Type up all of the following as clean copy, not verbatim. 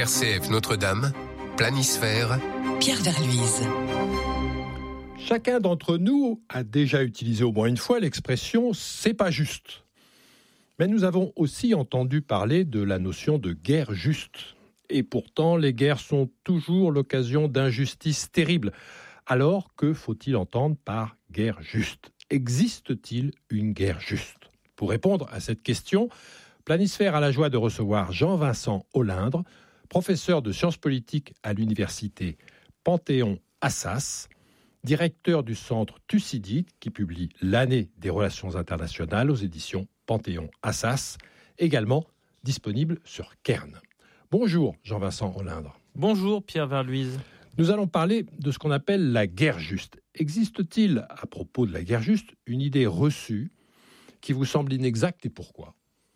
RCF Notre-Dame, Planisphère, Pierre Verluise. Chacun d'entre nous a déjà utilisé au moins une fois l'expression « c'est pas juste ». Mais nous avons aussi entendu parler de la notion de guerre juste. Et pourtant, les guerres sont toujours l'occasion d'injustices terribles. Alors, que faut-il entendre par guerre juste ? Existe-t-il une guerre juste ? Pour répondre à cette question, Planisphère a la joie de recevoir Jean-Vincent Olindre, professeur de sciences politiques à l'université Panthéon-Assas, directeur du centre Thucydide qui publie l'année des relations internationales aux éditions Panthéon-Assas, également disponible sur Cairn. Bonjour Jean-Vincent Olindre. Bonjour Pierre Verluise. Nous allons parler de ce qu'on appelle la guerre juste. Existe-t-il, à propos de la guerre juste, une idée reçue qui vous semble inexacte et pourquoi ?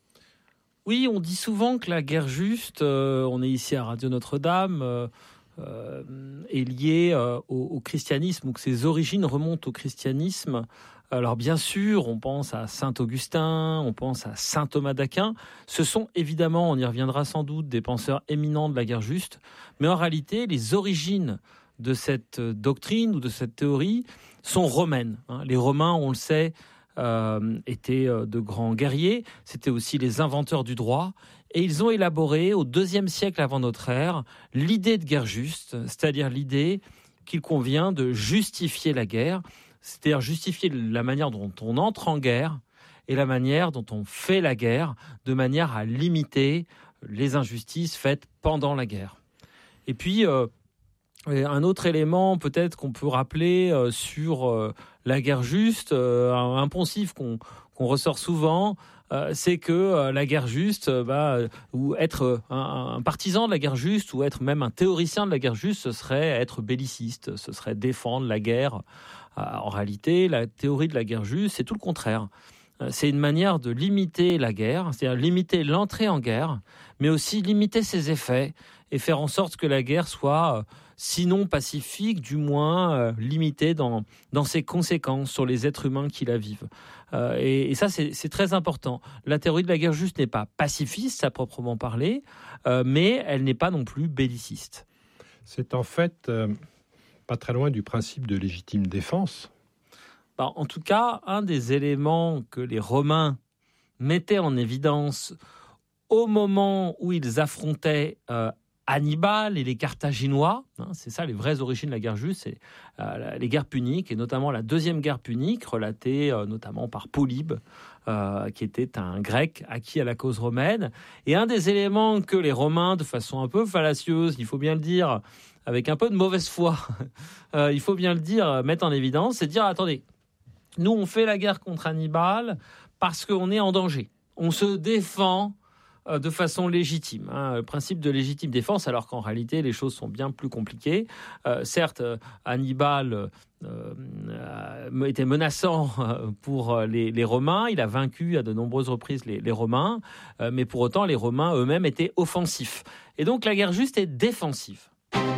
Oui, on dit souvent que la guerre juste, on est ici à Radio Notre-Dame, est liée au christianisme, ou que ses origines remontent au christianisme. Alors bien sûr, on pense à Saint Augustin, on pense à Saint Thomas d'Aquin. Ce sont évidemment, on y reviendra sans doute, des penseurs éminents de la guerre juste. Mais en réalité, les origines de cette doctrine ou de cette théorie sont romaines. Les Romains, on le sait, étaient de grands guerriers. C'était aussi les inventeurs du droit. Et ils ont élaboré, au IIe siècle avant notre ère, l'idée de guerre juste, c'est-à-dire l'idée qu'il convient de justifier la guerre, c'est-à-dire justifier la manière dont on entre en guerre et la manière dont on fait la guerre, de manière à limiter les injustices faites pendant la guerre. Et puis, un autre élément peut-être qu'on peut rappeler sur la guerre juste, un poncif qu'on ressort souvent, c'est que la guerre juste, ou être un partisan de la guerre juste, ou être même un théoricien de la guerre juste, ce serait être belliciste, ce serait défendre la guerre. En réalité, la théorie de la guerre juste, c'est tout le contraire. C'est une manière de limiter la guerre, c'est-à-dire limiter l'entrée en guerre, mais aussi limiter ses effets et faire en sorte que la guerre soit, sinon pacifique, du moins limitée dans ses conséquences sur les êtres humains qui la vivent. Et ça, c'est très important. La théorie de la guerre juste n'est pas pacifiste, à proprement parler, mais elle n'est pas non plus belliciste. C'est en fait pas très loin du principe de légitime défense. En tout cas, un des éléments que les Romains mettaient en évidence au moment où ils affrontaient Hannibal et les Carthaginois, c'est ça les vraies origines de la guerre juste, c'est les guerres puniques, et notamment la deuxième guerre punique, relatée notamment par Polybe, qui était un Grec acquis à la cause romaine. Et un des éléments que les Romains, de façon un peu fallacieuse, il faut bien le dire, avec un peu de mauvaise foi, il faut bien le dire, mettre en évidence, c'est de dire, attendez, nous on fait la guerre contre Hannibal parce qu'on est en danger. On se défend de façon légitime, le principe de légitime défense, alors qu'en réalité les choses sont bien plus compliquées. Certes, Hannibal était menaçant pour les Romains, il a vaincu à de nombreuses reprises les Romains, mais pour autant les Romains eux-mêmes étaient offensifs. Et donc la guerre juste est défensive.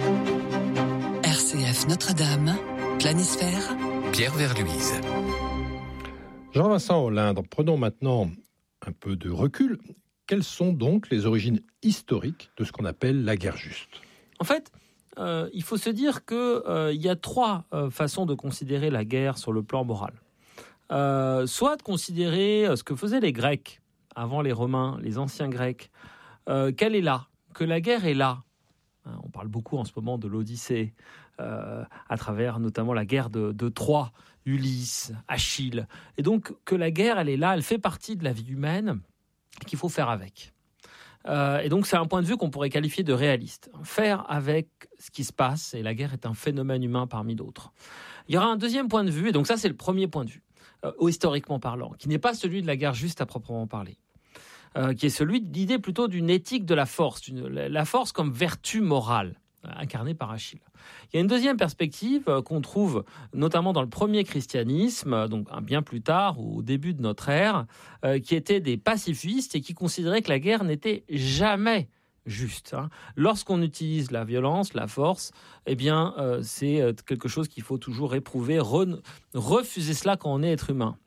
RCF Notre-Dame, Planisphère, Pierre Verluise. Jean-Vincent Olindre, prenons maintenant un peu de recul. Quelles sont donc les origines historiques de ce qu'on appelle la guerre juste ? En fait, il faut se dire qu'il y a trois façons de considérer la guerre sur le plan moral. Soit de considérer ce que faisaient les Grecs avant les Romains, les anciens Grecs, qu'elle est là, que la guerre est là. On parle beaucoup en ce moment de l'Odyssée, à travers notamment la guerre de Troie, Ulysse, Achille. Et donc que la guerre, elle est là, elle fait partie de la vie humaine, qu'il faut faire avec. Et donc c'est un point de vue qu'on pourrait qualifier de réaliste. Faire avec ce qui se passe, et la guerre est un phénomène humain parmi d'autres. Il y aura un deuxième point de vue, et donc ça c'est le premier point de vue, historiquement parlant, qui n'est pas celui de la guerre juste à proprement parler, qui est celui de l'idée plutôt d'une éthique de la force, la force comme vertu morale, incarnée par Achille. Il y a une deuxième perspective qu'on trouve notamment dans le premier christianisme, donc bien plus tard, au début de notre ère, qui étaient des pacifistes et qui considéraient que la guerre n'était jamais juste. Lorsqu'on utilise la violence, la force, c'est quelque chose qu'il faut toujours éprouver, refuser cela quand on est être humain.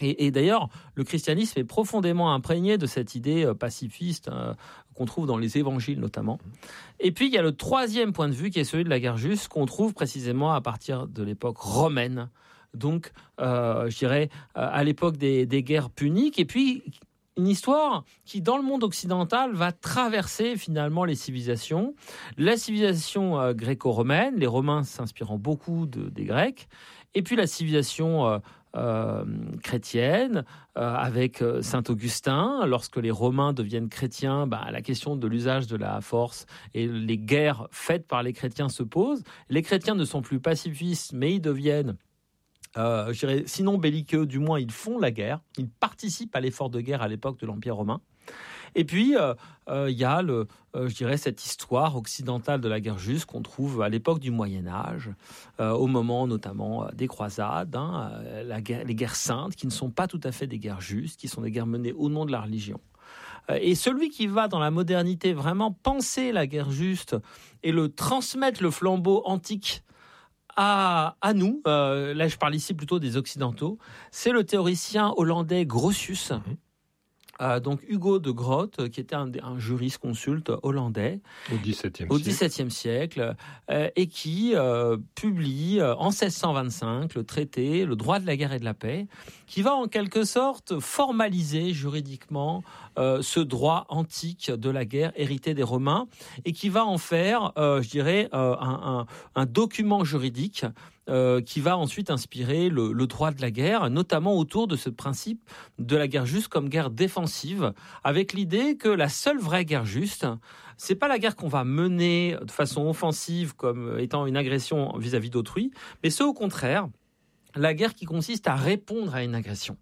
Et d'ailleurs, le christianisme est profondément imprégné de cette idée pacifiste qu'on trouve dans les évangiles notamment. Et puis, il y a le troisième point de vue qui est celui de la guerre juste, qu'on trouve précisément à partir de l'époque romaine. Donc, je dirais, à l'époque des guerres puniques. Et puis, une histoire qui, dans le monde occidental, va traverser finalement les civilisations. La civilisation gréco-romaine, les Romains s'inspirant beaucoup des Grecs. Et puis la civilisation chrétienne, avec Saint Augustin. Lorsque les Romains deviennent chrétiens, la question de l'usage de la force et les guerres faites par les chrétiens se posent. Les chrétiens ne sont plus pacifistes, mais ils deviennent, je dirais, sinon belliqueux, du moins ils font la guerre. Ils participent à l'effort de guerre à l'époque de l'Empire romain. Et puis, il y a, je dirais, cette histoire occidentale de la guerre juste qu'on trouve à l'époque du Moyen-Âge, au moment notamment des croisades, les guerres saintes, qui ne sont pas tout à fait des guerres justes, qui sont des guerres menées au nom de la religion. Et celui qui va dans la modernité vraiment penser la guerre juste et le transmettre le flambeau antique à nous, là je parle ici plutôt des Occidentaux, c'est le théoricien hollandais Grotius. Donc Hugo de Groot, qui était un jurisconsulte hollandais au XVIIe siècle, et qui publie en 1625 le traité Le droit de la guerre et de la paix, qui va en quelque sorte formaliser juridiquement ce droit antique de la guerre hérité des Romains, et qui va en faire, je dirais, un document juridique qui va ensuite inspirer le droit de la guerre, notamment autour de ce principe de la guerre juste comme guerre défensive, avec l'idée que la seule vraie guerre juste, c'est pas la guerre qu'on va mener de façon offensive comme étant une agression vis-à-vis d'autrui, mais c'est au contraire la guerre qui consiste à répondre à une agression.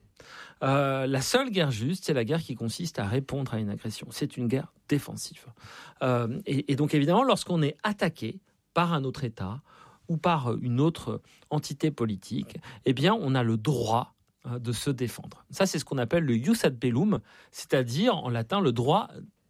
La seule guerre juste, c'est la guerre qui consiste à répondre à une agression. C'est une guerre défensive. Et donc évidemment, lorsqu'on est attaqué par un autre État, ou par une autre entité politique, eh bien, on a le droit de se défendre. Ça, c'est ce qu'on appelle le jus ad bellum, c'est-à-dire, en latin, le droit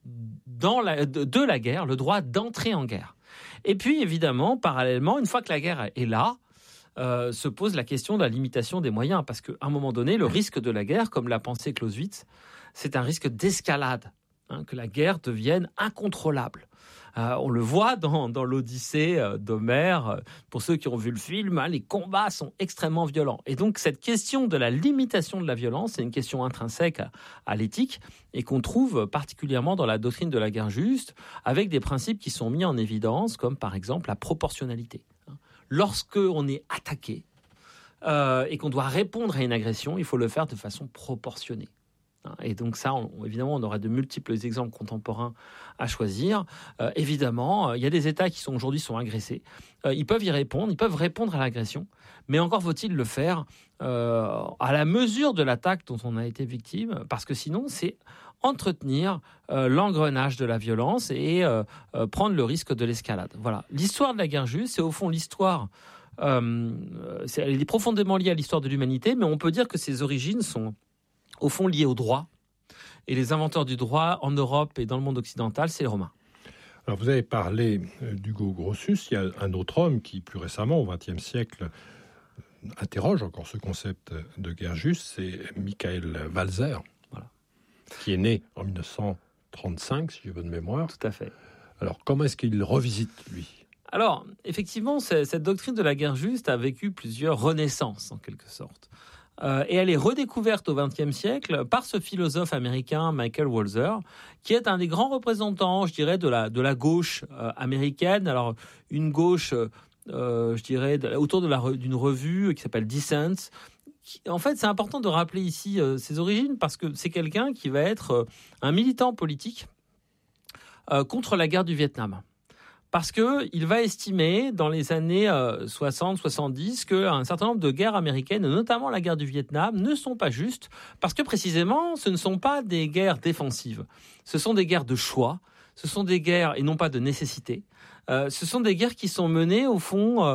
de la guerre, le droit d'entrer en guerre. Et puis, évidemment, parallèlement, une fois que la guerre est là, se pose la question de la limitation des moyens, parce qu'à un moment donné, le risque de la guerre, comme l'a pensé Clausewitz, c'est un risque d'escalade, que la guerre devienne incontrôlable. On le voit dans l'Odyssée d'Homère. Pour ceux qui ont vu le film, les combats sont extrêmement violents. Et donc, cette question de la limitation de la violence, c'est une question intrinsèque à l'éthique et qu'on trouve particulièrement dans la doctrine de la guerre juste, avec des principes qui sont mis en évidence, comme par exemple la proportionnalité. Lorsqu'on est attaqué et qu'on doit répondre à une agression, il faut le faire de façon proportionnée. Et donc ça, évidemment, on aurait de multiples exemples contemporains à choisir. Évidemment, il y a des États qui aujourd'hui sont agressés. Ils peuvent y répondre, ils peuvent répondre à l'agression, mais encore faut-il le faire à la mesure de l'attaque dont on a été victime, parce que sinon, c'est entretenir l'engrenage de la violence et prendre le risque de l'escalade. Voilà. L'histoire de la guerre juste, c'est au fond l'histoire. Elle est profondément liée à l'histoire de l'humanité, mais on peut dire que ses origines sont au fond liés au droit. Et les inventeurs du droit en Europe et dans le monde occidental, c'est les Romains. Alors vous avez parlé d'Hugo Grotius. Il y a un autre homme qui, plus récemment, au XXe siècle, interroge encore ce concept de guerre juste, c'est Michael Walzer, qui est né en 1935, si j'ai bonne mémoire. Tout à fait. Alors comment est-ce qu'il revisite, lui ? Alors, effectivement, cette doctrine de la guerre juste a vécu plusieurs renaissances, en quelque sorte. Et elle est redécouverte au XXe siècle par ce philosophe américain Michael Walzer, qui est un des grands représentants, je dirais, de la gauche américaine. Alors, une gauche, je dirais, autour d'une revue qui s'appelle Dissent. En fait, c'est important de rappeler ici ses origines, parce que c'est quelqu'un qui va être un militant politique contre la guerre du Vietnam. Parce qu'il va estimer, dans les années 60-70, qu'un certain nombre de guerres américaines, notamment la guerre du Vietnam, ne sont pas justes, parce que précisément, ce ne sont pas des guerres défensives. Ce sont des guerres de choix, ce sont des guerres, et non pas de nécessité, ce sont des guerres qui sont menées, au fond,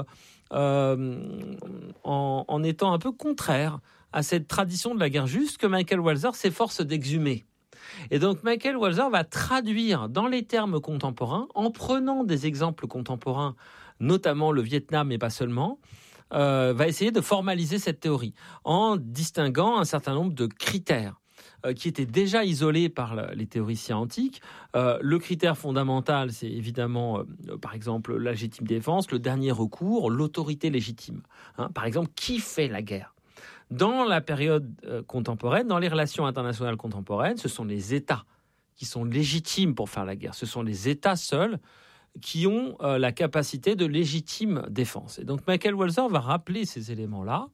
en étant un peu contraires à cette tradition de la guerre juste que Michael Walzer s'efforce d'exhumer. Et donc Michael Walzer va traduire dans les termes contemporains, en prenant des exemples contemporains, notamment le Vietnam, mais pas seulement, va essayer de formaliser cette théorie en distinguant un certain nombre de critères qui étaient déjà isolés par les théoriciens antiques. Le critère fondamental, c'est évidemment, par exemple, la légitime défense, le dernier recours, l'autorité légitime. Par exemple, qui fait la guerre ? Dans la période contemporaine, dans les relations internationales contemporaines, ce sont les États qui sont légitimes pour faire la guerre. Ce sont les États seuls qui ont la capacité de légitime défense. Et donc Michael Walzer va rappeler ces éléments-là.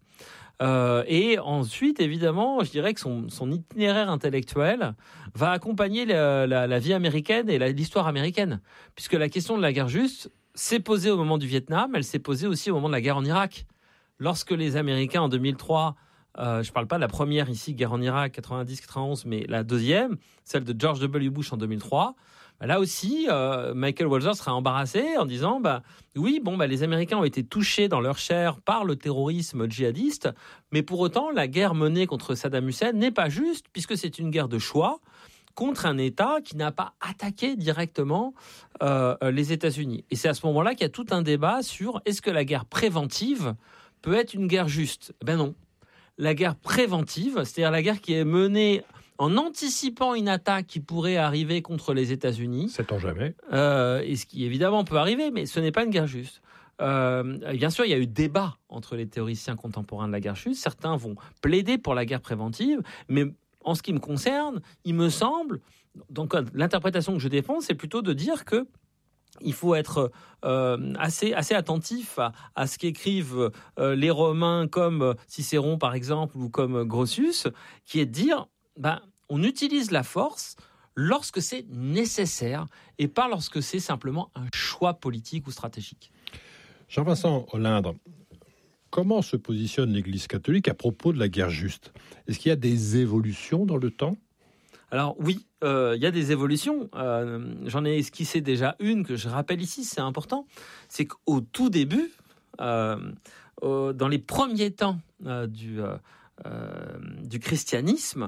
Et ensuite, évidemment, je dirais que son itinéraire intellectuel va accompagner la vie américaine et l'histoire américaine. Puisque la question de la guerre juste s'est posée au moment du Vietnam, elle s'est posée aussi au moment de la guerre en Irak. Lorsque les Américains, en 2003, je ne parle pas de la première ici, guerre en Irak, 90-91, mais la deuxième, celle de George W. Bush en 2003, là aussi, Michael Walzer sera embarrassé en disant les Américains ont été touchés dans leur chair par le terrorisme djihadiste, mais pour autant, la guerre menée contre Saddam Hussein n'est pas juste, puisque c'est une guerre de choix contre un État qui n'a pas attaqué directement les États-Unis. Et c'est à ce moment-là qu'il y a tout un débat sur est-ce que la guerre préventive peut être une guerre juste ? Ben non. La guerre préventive, c'est-à-dire la guerre qui est menée en anticipant une attaque qui pourrait arriver contre les États-Unis. Sait-on jamais. Et ce qui évidemment peut arriver, mais ce n'est pas une guerre juste. Bien sûr, il y a eu débat entre les théoriciens contemporains de la guerre juste. Certains vont plaider pour la guerre préventive, mais en ce qui me concerne, il me semble, donc l'interprétation que je défends, c'est plutôt de dire que il faut être assez attentif à ce qu'écrivent les Romains comme Cicéron, par exemple, ou comme Grotius, qui est de dire on utilise la force lorsque c'est nécessaire et pas lorsque c'est simplement un choix politique ou stratégique. Jean-Vincent Olindre, comment se positionne l'Église catholique à propos de la guerre juste ? Est-ce qu'il y a des évolutions dans le temps ? Alors oui, il y a des évolutions. J'en ai esquissé déjà une que je rappelle ici, c'est important. C'est qu'au tout début, dans les premiers temps du christianisme,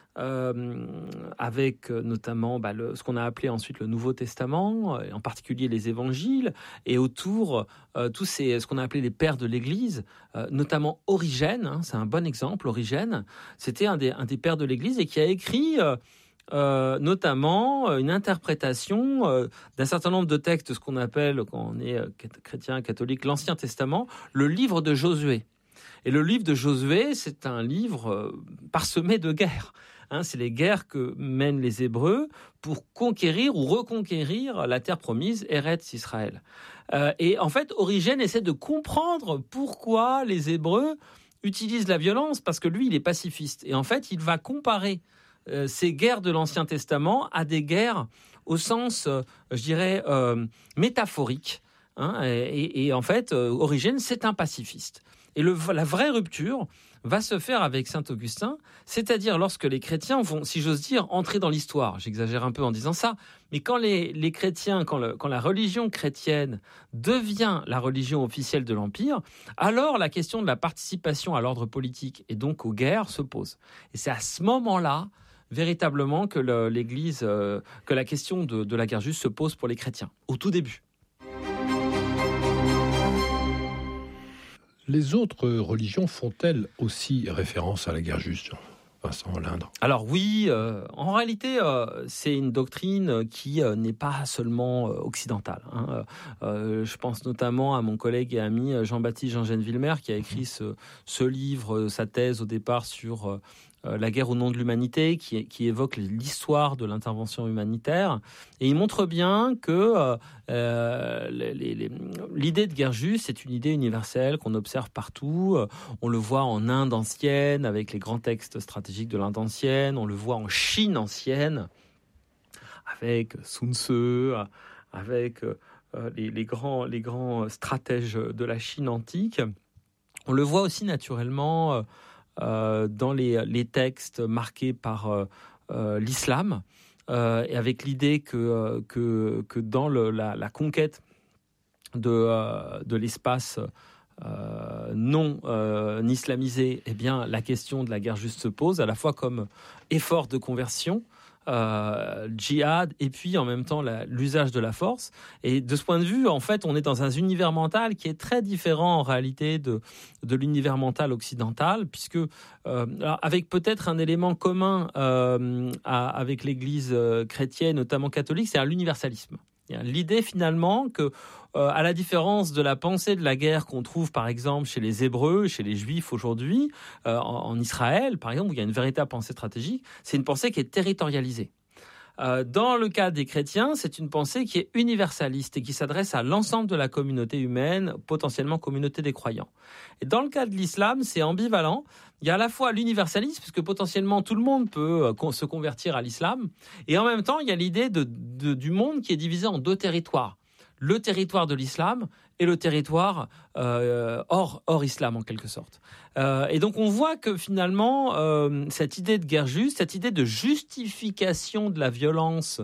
avec notamment ce qu'on a appelé ensuite le Nouveau Testament, en particulier les évangiles, et autour tous ce qu'on a appelé les pères de l'Église, notamment Origène, c'est un bon exemple. Origène, c'était un des pères de l'Église et qui a écrit notamment une interprétation d'un certain nombre de textes, ce qu'on appelle, quand on est chrétien, catholique, l'Ancien Testament, le livre de Josué. Et le livre de Josué, c'est un livre parsemé de guerres. C'est les guerres que mènent les Hébreux pour conquérir ou reconquérir la terre promise, Eretz Israël. Et en fait, Origène essaie de comprendre pourquoi les Hébreux utilisent la violence, parce que lui, il est pacifiste. Et en fait, il va comparer ces guerres de l'Ancien Testament à des guerres au sens, je dirais, métaphorique. Et en fait, Origène, c'est un pacifiste. Et la vraie rupture va se faire avec saint Augustin, c'est-à-dire lorsque les chrétiens vont, si j'ose dire, entrer dans l'histoire. J'exagère un peu en disant ça, mais quand les chrétiens, quand la religion chrétienne devient la religion officielle de l'Empire, alors la question de la participation à l'ordre politique et donc aux guerres se pose. Et c'est à ce moment-là, véritablement, que l'Église, que la question de la guerre juste se pose pour les chrétiens, au tout début. Les autres religions font-elles aussi référence à la guerre juste, Vincent Olindre ? Alors oui, en réalité, c'est une doctrine qui n'est pas seulement occidentale. Je pense notamment à mon collègue et ami Jean-Baptiste Jean-Gène-Villemer, qui a écrit ce livre, sa thèse au départ sur la guerre au nom de l'humanité, qui évoque l'histoire de l'intervention humanitaire. Et il montre bien que l'idée de guerre juste, c'est une idée universelle qu'on observe partout. On le voit en Inde ancienne, avec les grands textes stratégiques de l'Inde ancienne. On le voit en Chine ancienne, avec Sun Tzu, avec les grands stratèges de la Chine antique. On le voit aussi naturellement dans les textes marqués par l'islam, et avec l'idée que dans la conquête de l'espace non islamisé, eh bien, la question de la guerre juste se pose, à la fois comme effort de conversion djihad, et puis en même temps l'usage de la force. Et de ce point de vue, en fait, on est dans un univers mental qui est très différent en réalité de l'univers mental occidental, puisque alors, avec peut-être un élément commun avec l'Église chrétienne, notamment catholique, c'est l'universalisme. L'idée finalement que, à la différence de la pensée de la guerre qu'on trouve par exemple chez les Hébreux, chez les Juifs aujourd'hui, en Israël par exemple, où il y a une véritable pensée stratégique, c'est une pensée qui est territorialisée. Dans le cas des chrétiens, c'est une pensée qui est universaliste et qui s'adresse à l'ensemble de la communauté humaine, potentiellement communauté des croyants. Et dans le cas de l'islam, c'est ambivalent. Il y a à la fois l'universalisme, puisque potentiellement tout le monde peut se convertir à l'islam, et en même temps, il y a l'idée du monde qui est divisé en deux territoires. Le territoire de l'islam et le territoire hors islam, en quelque sorte. Et donc, on voit que finalement, cette idée de guerre juste, cette idée de justification de la violence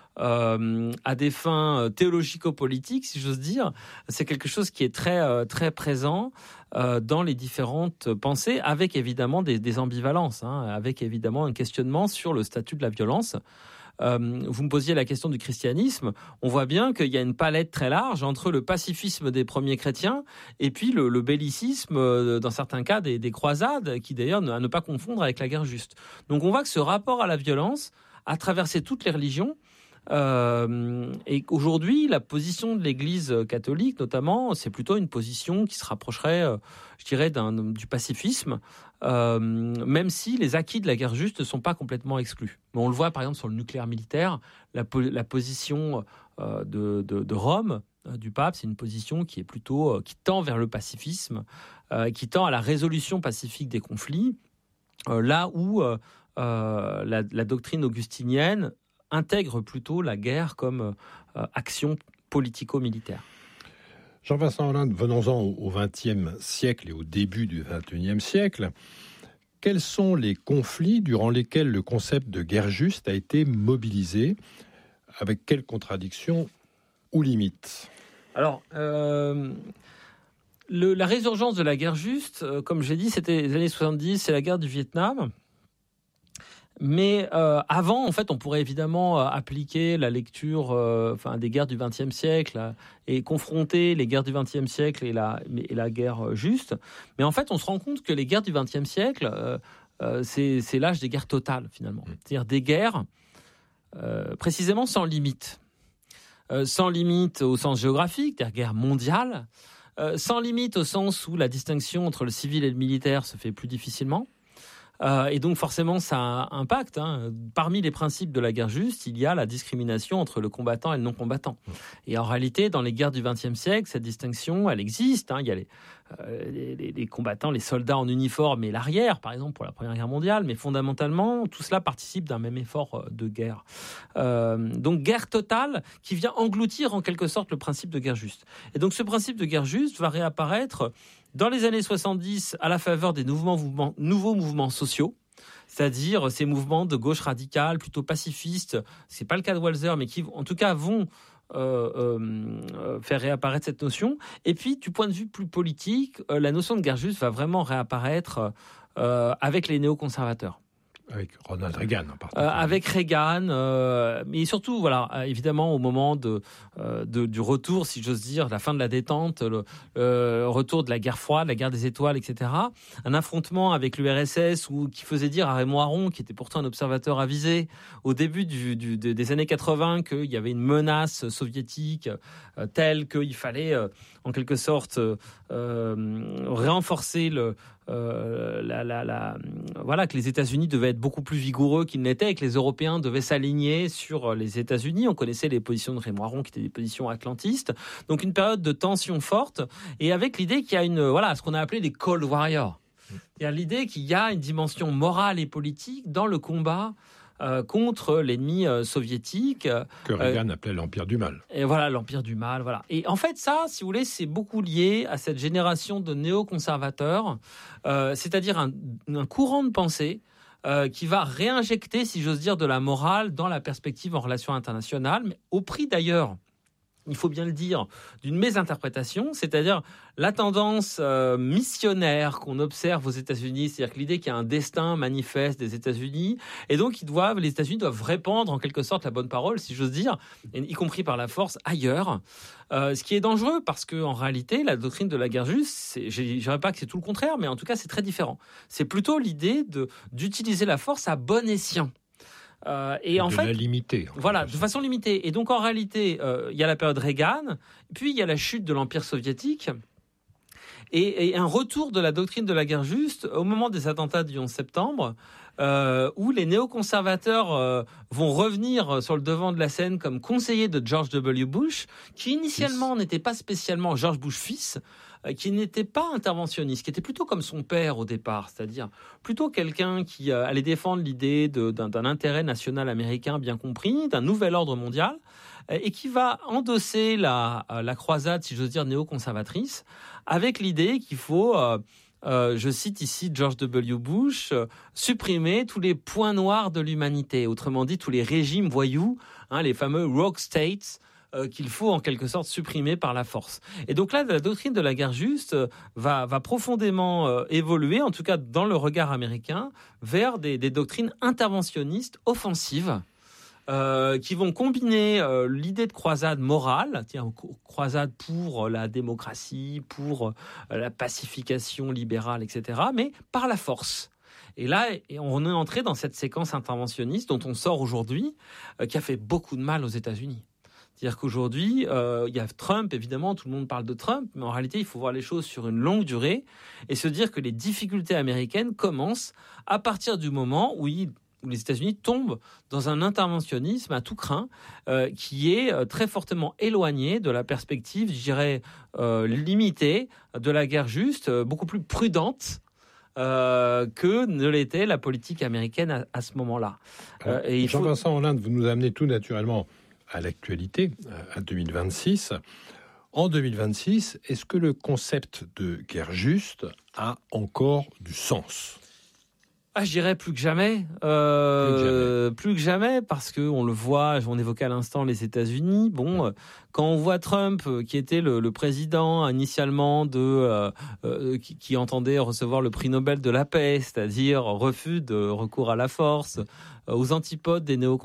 à des fins théologico-politiques, si j'ose dire, c'est quelque chose qui est très, très présent dans les différentes pensées, avec évidemment des ambivalences, avec évidemment un questionnement sur le statut de la violence. Vous me posiez la question du christianisme. On voit bien qu'il y a une palette très large entre le pacifisme des premiers chrétiens et puis le bellicisme, dans certains cas, des croisades, qui d'ailleurs à ne pas confondre avec la guerre juste. Donc on voit que ce rapport à la violence a traversé toutes les religions. Et qu'aujourd'hui, la position de l'Église catholique, notamment, c'est plutôt une position qui se rapprocherait, je dirais, du pacifisme, même si les acquis de la guerre juste ne sont pas complètement exclus. Mais on le voit, par exemple, sur le nucléaire militaire, la position de Rome, du pape, c'est une position qui est plutôt qui tend vers le pacifisme, qui tend à la résolution pacifique des conflits, là où la doctrine augustinienne intègre plutôt la guerre comme action politico-militaire. Jean-Vincent Hollande, venons-en au XXe siècle et au début du XXIe siècle. Quels sont les conflits durant lesquels le concept de guerre juste a été mobilisé? Avec quelles contradictions ou limites? Alors, la résurgence de la guerre juste, comme j'ai dit, c'était les années 70, c'est la guerre du Vietnam. Mais avant, en fait, on pourrait évidemment appliquer la lecture des guerres du XXe siècle et confronter les guerres du XXe siècle et la guerre juste. Mais en fait, on se rend compte que les guerres du XXe siècle, c'est l'âge des guerres totales, finalement. C'est-à-dire des guerres précisément sans limite. Sans limite au sens géographique, c'est-à-dire guerre mondiale. Sans limite au sens où la distinction entre le civil et le militaire se fait plus difficilement. Et donc forcément ça impacte. Parmi les principes de la guerre juste, il y a la discrimination entre le combattant et le non-combattant. Et en réalité, dans les guerres du XXe siècle, cette distinction, elle existe. Il y a les combattants, les soldats en uniforme et l'arrière, par exemple, pour la Première Guerre mondiale. Mais fondamentalement, tout cela participe d'un même effort de guerre. Donc guerre totale qui vient engloutir en quelque sorte le principe de guerre juste. Et donc ce principe de guerre juste va réapparaître dans les années 70, à la faveur des nouveaux mouvements sociaux, c'est-à-dire ces mouvements de gauche radicale, plutôt pacifistes, c'est pas le cas de Walzer, mais qui, en tout cas, vont faire réapparaître cette notion. Et puis, du point de vue plus politique, la notion de guerre juste va vraiment réapparaître avec les néoconservateurs. Avec Ronald Reagan en particulier. Avec Reagan, mais surtout, voilà, évidemment, au moment du retour, si j'ose dire, la fin de la détente, le retour de la guerre froide, la guerre des étoiles, etc. Un affrontement avec l'URSS qui faisait dire à Raymond Aron, qui était pourtant un observateur avisé, au début des années 80, qu'il y avait une menace soviétique telle qu'il fallait, en quelque sorte, renforcer que les États-Unis devaient être beaucoup plus vigoureux qu'ils n'étaient et que les Européens devaient s'aligner sur les États-Unis. On connaissait les positions de Raymond Aron qui étaient des positions atlantistes. Donc une période de tension forte et avec l'idée qu'il y a ce qu'on a appelé des Cold Warriors. Il y a l'idée qu'il y a une dimension morale et politique dans le combat contre l'ennemi soviétique. Que Reagan appelait l'Empire du Mal. Et voilà, l'Empire du Mal, voilà. Et en fait, ça, si vous voulez, c'est beaucoup lié à cette génération de néoconservateurs, c'est-à-dire un courant de pensée qui va réinjecter, si j'ose dire, de la morale dans la perspective en relations internationales, mais au prix d'ailleurs il faut bien le dire, d'une mésinterprétation, c'est-à-dire la tendance missionnaire qu'on observe aux États-Unis, c'est-à-dire que l'idée qu'il y a un destin manifeste des États-Unis, et donc les États-Unis doivent répandre en quelque sorte la bonne parole, si j'ose dire, y compris par la force ailleurs. Ce qui est dangereux parce qu'en réalité, la doctrine de la guerre juste, je ne dirais pas que c'est tout le contraire, mais en tout cas, c'est très différent. C'est plutôt l'idée d'utiliser la force à bon escient. Et en fait, la limiter. Voilà, de façon limitée. Et donc, en réalité, il y a la période Reagan, puis il y a la chute de l'Empire soviétique, et un retour de la doctrine de la guerre juste au moment des attentats du 11 septembre, où les néoconservateurs vont revenir sur le devant de la scène comme conseillers de George W. Bush, qui initialement n'était pas spécialement George Bush fils, qui n'était pas interventionniste, qui était plutôt comme son père au départ, c'est-à-dire plutôt quelqu'un qui allait défendre l'idée d'un intérêt national américain bien compris, d'un nouvel ordre mondial, et qui va endosser la croisade, si j'ose dire, néoconservatrice, avec l'idée qu'il faut... je cite ici George W. Bush, supprimer tous les points noirs de l'humanité, autrement dit tous les régimes voyous, les fameux rogue states, qu'il faut en quelque sorte supprimer par la force. Et donc là, la doctrine de la guerre juste va profondément évoluer, en tout cas dans le regard américain, vers des doctrines interventionnistes offensives, qui vont combiner l'idée de croisade morale, croisade pour la démocratie, pour la pacification libérale, etc., mais par la force. Et là, on est entré dans cette séquence interventionniste dont on sort aujourd'hui, qui a fait beaucoup de mal aux États-Unis. C'est-à-dire qu'aujourd'hui, il y a Trump, évidemment, tout le monde parle de Trump, mais en réalité, il faut voir les choses sur une longue durée et se dire que les difficultés américaines commencent à partir du moment où les États-Unis tombent dans un interventionnisme à tout crin qui est très fortement éloigné de la perspective, je dirais, limitée de la guerre juste, beaucoup plus prudente que ne l'était la politique américaine à ce moment-là. Jean-Vincent Hollande, vous nous amenez tout naturellement à l'actualité, à 2026. En 2026, est-ce que le concept de guerre juste a encore du sens ? Je dirais plus que jamais. Plus que jamais, parce que on le voit, on évoquait à l'instant les États-Unis. Bon, quand on voit Trump, qui était le président initialement qui entendait recevoir le prix Nobel de la paix, c'est-à-dire refus de recours à la force, aux antipodes des